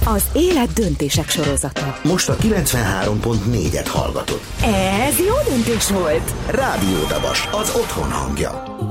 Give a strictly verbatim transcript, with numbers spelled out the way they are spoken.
Az élet döntések sorozata. Most a kilencvenhárom pont négyet hallgatod. Ez jó döntés volt. Rádió Dabas, az otthon hangja.